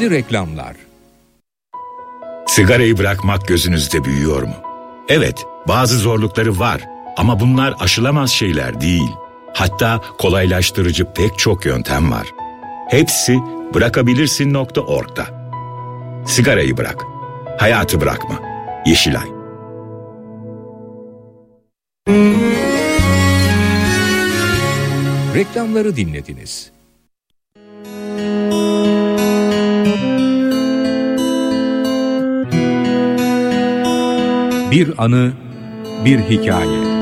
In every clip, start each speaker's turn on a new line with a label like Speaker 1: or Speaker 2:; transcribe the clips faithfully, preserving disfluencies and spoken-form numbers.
Speaker 1: Gizli reklamlar.
Speaker 2: Sigarayı bırakmak gözünüzde büyüyor mu? Evet, bazı zorlukları var ama bunlar aşılamaz şeyler değil. Hatta kolaylaştırıcı pek çok yöntem var. Hepsi bırakabilirsin nokta org'da. Sigarayı bırak, hayatı bırakma. Yeşilay.
Speaker 1: Reklamları dinlediniz. Bir anı, bir hikaye.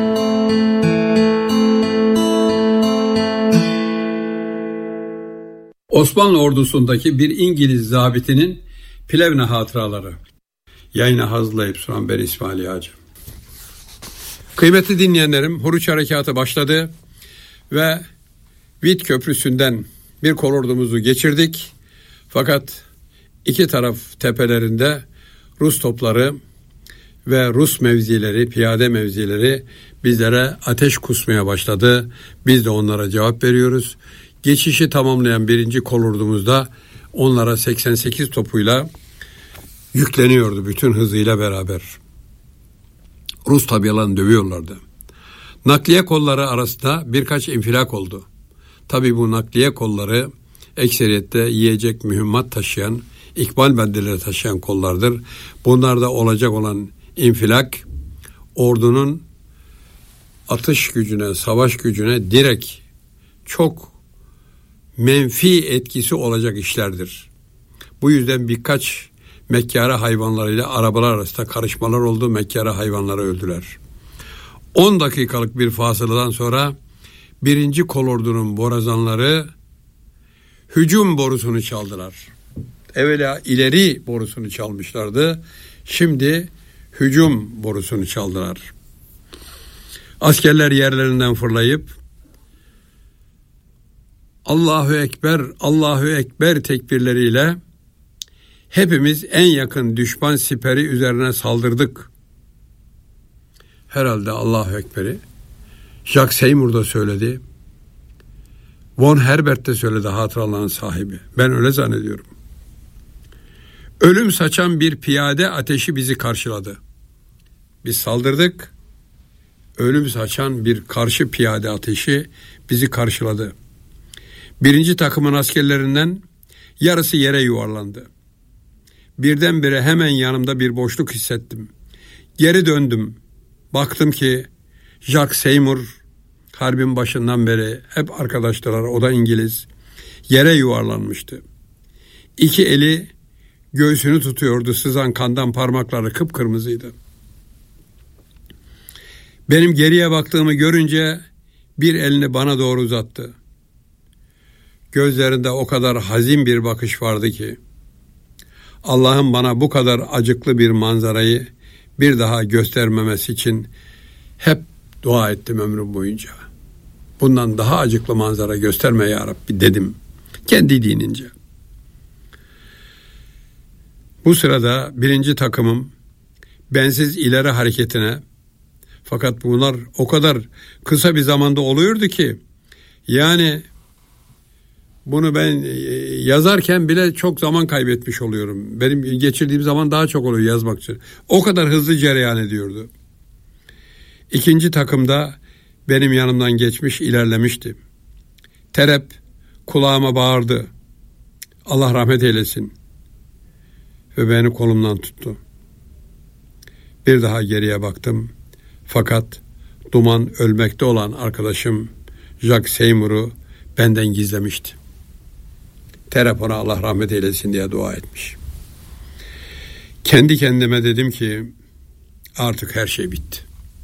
Speaker 3: Osmanlı ordusundaki bir İngiliz zabitinin Plevne hatıraları. Yayına hazırlayıp sunan ben İsmail Yağcı. Kıymetli dinleyenlerim, Huruç Harekatı başladı ve Vit Köprüsü'nden bir kolordumuzu geçirdik. Fakat iki taraf tepelerinde Rus topları ve Rus mevzileri, piyade mevzileri bizlere ateş kusmaya başladı. Biz de onlara cevap veriyoruz. Geçişi tamamlayan birinci kolordumuzda onlara seksen sekiz topuyla yükleniyordu bütün hızıyla beraber. Rus tabialarını dövüyorlardı. Nakliye kolları arasında birkaç infilak oldu. Tabii bu nakliye kolları ekseriyette yiyecek mühimmat taşıyan, ikmal beldeleri taşıyan kollardır. Bunlarda olacak olan infilak, ordunun atış gücüne, savaş gücüne direkt çok menfi etkisi olacak işlerdir. Bu yüzden birkaç mekkare hayvanlarıyla arabalar arasında karışmalar oldu. Mekkare hayvanları öldüler. on dakikalık bir fasıladan sonra birinci kolordunun borazanları hücum borusunu çaldılar. Evvela ileri borusunu çalmışlardı. Şimdi hücum borusunu çaldılar. Askerler yerlerinden fırlayıp Allahu Ekber, Allahu Ekber tekbirleriyle hepimiz en yakın düşman siperi üzerine saldırdık. Herhalde Allahu Ekber'i Jacques Seymour da söyledi. Von Herbert de söyledi, hatıraların sahibi. Ben öyle zannediyorum. Ölüm saçan bir piyade ateşi bizi karşıladı. Biz saldırdık. Ölüm saçan bir karşı piyade ateşi bizi karşıladı. Birinci takımın askerlerinden yarısı yere yuvarlandı. Birdenbire hemen yanımda bir boşluk hissettim. Geri döndüm. Baktım ki Jacques Seymour harbin başından beri hep arkadaşlar, o da İngiliz, yere yuvarlanmıştı. İki eli göğsünü tutuyordu. Sızan kandan parmakları kıpkırmızıydı. Benim geriye baktığımı görünce bir elini bana doğru uzattı. Gözlerinde o kadar hazin bir bakış vardı ki Allah'ın bana bu kadar acıklı bir manzarayı bir daha göstermemesi için hep dua ettim ömrüm boyunca. Bundan daha acıklı manzara gösterme ya Rabbi dedim kendi dinince. Bu sırada birinci takımım bensiz ileri hareketine, fakat bunlar o kadar kısa bir zamanda oluyordu ki yani bunu ben yazarken bile çok zaman kaybetmiş oluyorum. Benim geçirdiğim zaman daha çok oluyor yazmak için. O kadar hızlı cereyan ediyordu. İkinci takımda benim yanımdan geçmiş, ilerlemişti. Terep kulağıma bağırdı. Allah rahmet eylesin. Ve beni kolumdan tuttu. Bir daha geriye baktım. Fakat duman ölmekte olan arkadaşım Jacques Seymour'u benden gizlemişti. Terep ona Allah rahmet eylesin diye dua etmiş. Kendi kendime dedim ki artık her şey bitti.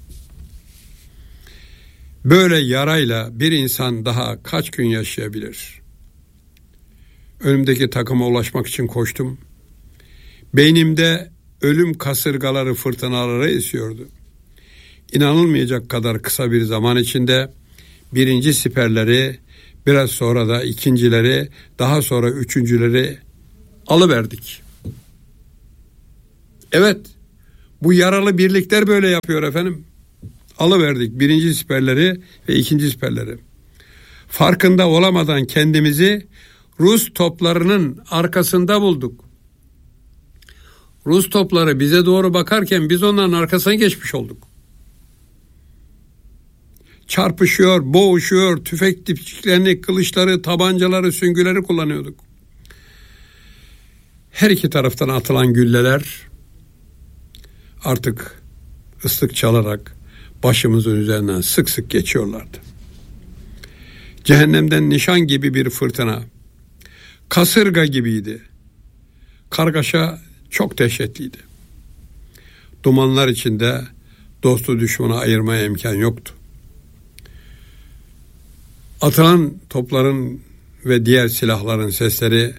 Speaker 3: Böyle yarayla bir insan daha kaç gün yaşayabilir? Önümdeki takıma ulaşmak için koştum. Beynimde ölüm kasırgaları, fırtınaları esiyordu. İnanılmayacak kadar kısa bir zaman içinde birinci siperleri, biraz sonra da ikincileri, daha sonra üçüncüleri alıverdik. Evet, bu yaralı birlikler böyle yapıyor efendim. Alıverdik birinci siperleri ve ikinci siperleri. Farkında olamadan kendimizi Rus toplarının arkasında bulduk. Rus topları bize doğru bakarken biz onların arkasına geçmiş olduk. Çarpışıyor, boğuşuyor, tüfek dipçiklerini, kılıçları, tabancaları, süngüleri kullanıyorduk. Her iki taraftan atılan gülleler artık ıslık çalarak başımızın üzerinden sık sık geçiyorlardı. Cehennemden nişan gibi bir fırtına, kasırga gibiydi. Kargaşa çok dehşetliydi. Dumanlar içinde dostu düşmanı ayırmaya imkan yoktu. Atılan topların ve diğer silahların sesleri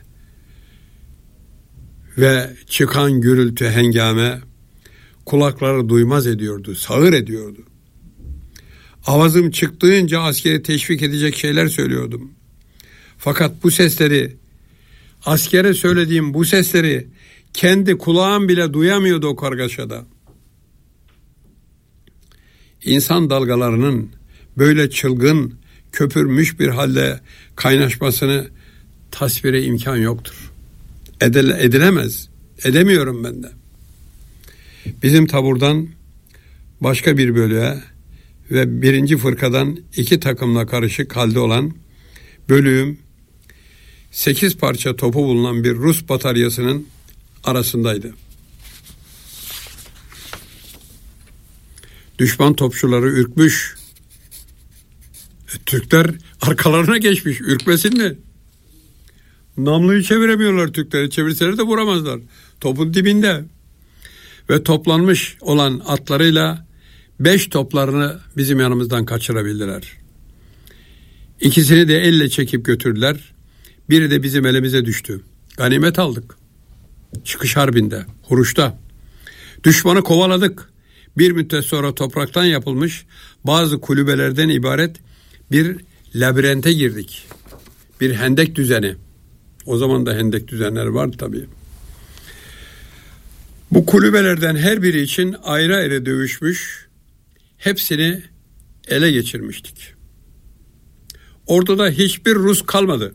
Speaker 3: ve çıkan gürültü hengame kulakları duymaz ediyordu, sağır ediyordu. Avazım çıktığınca askeri teşvik edecek şeyler söylüyordum. Fakat bu sesleri, askere söylediğim bu sesleri kendi kulağım bile duyamıyordu o kargaşada. İnsan dalgalarının böyle çılgın, köpürmüş bir halde kaynaşmasını tasvire imkan yoktur. Edile, edilemez. Edemiyorum ben de. Bizim taburdan başka bir bölüğe ve birinci fırkadan iki takımla karışık halde olan bölüğüm sekiz parça topu bulunan bir Rus bataryasının arasındaydı. Düşman topçuları ürkmüş. E, Türkler arkalarına geçmiş. Ürkmesin mi? Namluyu çeviremiyorlar Türkleri. Çevirseler de vuramazlar. Topun dibinde. Ve toplanmış olan atlarıyla beş toplarını bizim yanımızdan kaçırabildiler. İkisini de elle çekip götürdüler. Biri de bizim elimize düştü. Ganimet aldık. Çıkış harbinde, huruşta. Düşmanı kovaladık. Bir müddet sonra topraktan yapılmış bazı kulübelerden ibaret bir labirente girdik. Bir hendek düzeni. O zaman da hendek düzenleri vardı tabii. Bu kulübelerden her biri için ayrı ayrı dövüşmüş, hepsini ele geçirmiştik. Orada hiçbir Rus kalmadı.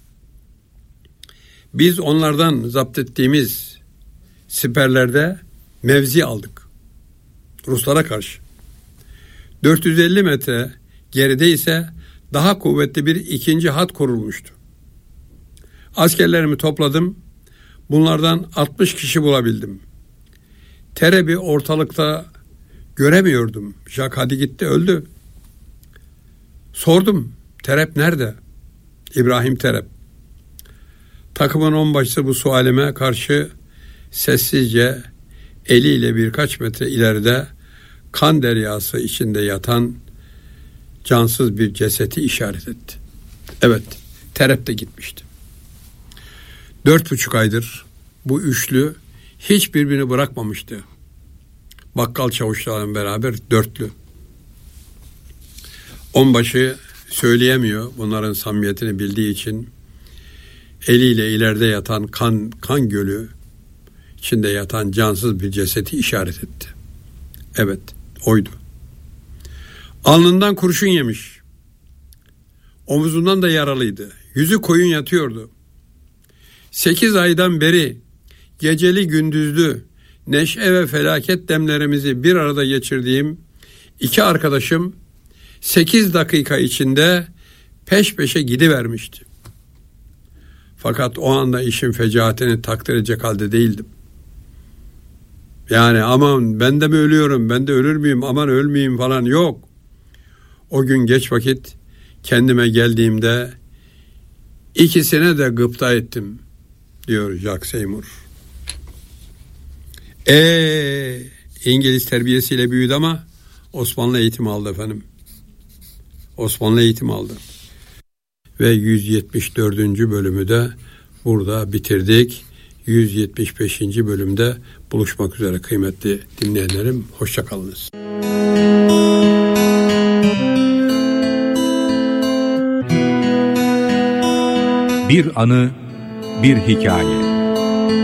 Speaker 3: Biz onlardan zapt ettiğimiz siperlerde mevzi aldık. Ruslara karşı. dört yüz elli metre geride ise daha kuvvetli bir ikinci hat kurulmuştu. Askerlerimi topladım. Bunlardan altmış kişi bulabildim. Tereb'i ortalıkta göremiyordum. Jack hadi gitti, öldü. Sordum, Terep nerede? İbrahim Terep. Takımın onbaşısı bu sualime karşı sessizce eliyle birkaç metre ileride kan deryası içinde yatan cansız bir cesedi işaret etti. Evet, Terep de gitmişti. Dört buçuk aydır bu üçlü hiç birbirini bırakmamıştı. Bakkal çavuşlarla beraber dörtlü. Onbaşı söyleyemiyor bunların samimiyetini bildiği için. Eliyle ileride yatan kan kan gölü içinde yatan cansız bir cesedi işaret etti. Evet, oydu. Alnından kurşun yemiş. Omuzundan da yaralıydı. Yüzü koyun yatıyordu. Sekiz aydan beri geceli gündüzlü neşe ve felaket demlerimizi bir arada geçirdiğim iki arkadaşım sekiz dakika içinde peş peşe gidivermişti. Fakat o anda işin fecaatini takdir edecek halde değildim. Yani aman ben de mi ölüyorum, ben de ölür müyüm, aman ölmeyeyim falan yok. O gün geç vakit kendime geldiğimde ikisine de gıpta ettim diyor Jack Seymour. Eee İngiliz terbiyesiyle büyüdü ama Osmanlı eğitimi aldı efendim. Osmanlı eğitimi aldı. Ve yüz yetmiş dördüncü bölümü de burada bitirdik. yüz yetmiş beşinci bölümde buluşmak üzere kıymetli dinleyenlerim. Hoşça kalınız.
Speaker 1: Bir anı, bir hikaye.